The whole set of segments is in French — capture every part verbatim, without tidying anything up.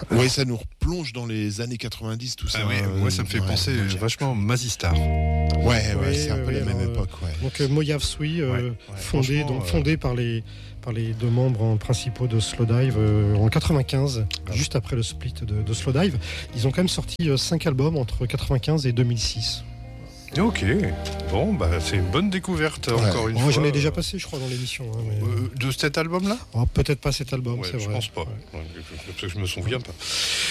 Oui, ça nous replonge dans les années quatre-vingt-dix, tout ça. Ah oui, euh, moi ça me fait ouais, penser ouais, vachement Mazistar. Ouais, ouais, Oui, c'est un peu oui, la même alors, époque, ouais. Donc euh, Mojave Sui, euh, Ouais, ouais, fondé, franchement, donc, euh, fondé par, les, par les deux membres hein, principaux de Slowdive euh, en quatre-vingt-quinze, Ah. juste après le split de, de Slowdive. Ils ont quand même sorti euh, cinq albums entre quatre-vingt-quinze et deux mille six. Ok, bon, bah c'est une bonne découverte Ouais. encore une Oh, fois. j'en ai déjà passé, je crois, dans l'émission. Hein, mais... Euh, de cet album-là? oh, peut-être pas cet album, Ouais, c'est je vrai. pense pas. Ouais. Ouais, parce que je me souviens pas.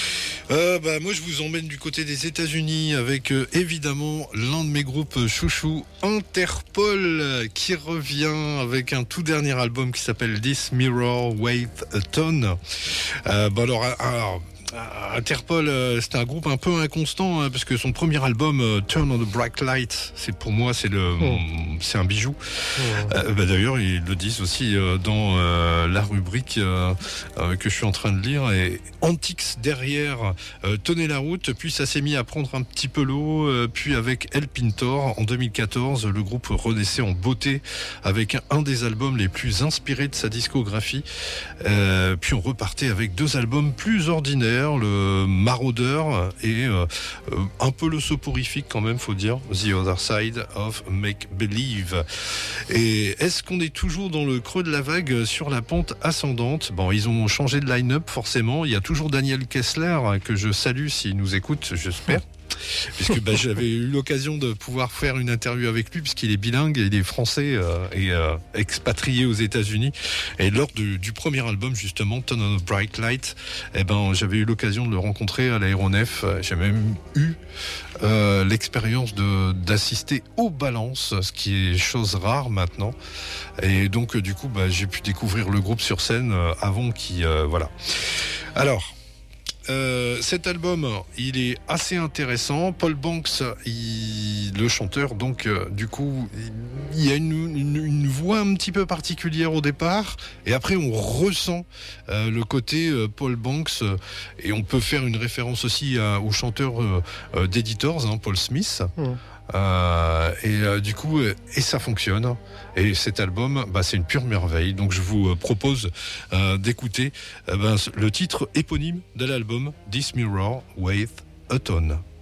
Euh, bah, moi, je vous emmène du côté des États-Unis avec euh, évidemment l'un de mes groupes chouchous, Interpol, euh, qui revient avec un tout dernier album qui s'appelle This Mirror Weighs a Ton. Euh, bah, alors, alors Interpol, euh, c'est un groupe un peu inconstant hein, parce que son premier album, euh, Turn on the Bright Light, c'est pour moi c'est le, Oh. c'est un bijou. Oh. Euh, bah, d'ailleurs, ils le disent aussi euh, dans euh, la rubrique euh, euh, que je suis en train de lire. Et Antix derrière euh, tenait la route, puis ça s'est mis à prendre un petit peu l'eau. Euh, puis avec El Pintor, en deux mille quatorze, le groupe renaissait en beauté avec un, un des albums les plus inspirés de sa discographie. Euh, puis on repartait avec deux albums plus ordinaires, le Maraudeur et euh, euh, un peu le soporifique quand même, faut dire, The Other Side of Make Believe. Et est-ce qu'on est toujours dans le creux de la vague sur la pente ascendante? Bon, ils ont changé de line-up forcément. Il y a toujours Daniel Kessler que je salue s'il nous écoute, j'espère. Puisque bah, j'avais eu l'occasion de pouvoir faire une interview avec lui puisqu'il est bilingue, il est français euh, et euh, expatrié aux États-Unis. Et lors de, du premier album justement, Turn on a Bright Light, eh ben j'avais eu l'occasion de le rencontrer à l'aéronef. J'ai même eu euh, l'expérience de d'assister aux balances, ce qui est chose rare maintenant. Et donc du coup, bah, j'ai pu découvrir le groupe sur scène euh, avant qu'il euh, voilà. Alors. Euh, cet album, il est assez intéressant. Paul Banks, il, le chanteur, donc euh, du coup, il, il y a une, une, une voix un petit peu particulière au départ, et après on ressent euh, le côté euh, Paul Banks, euh, et on peut faire une référence aussi à, au chanteur euh, euh, d'Editors, hein, Paul Smith. Mmh. Euh, et euh, du coup, euh, et ça fonctionne. Et cet album, bah, c'est une pure merveille. Donc je vous euh, propose euh, d'écouter euh, bah, le titre éponyme de l'album, This Mirror Weighs a Ton.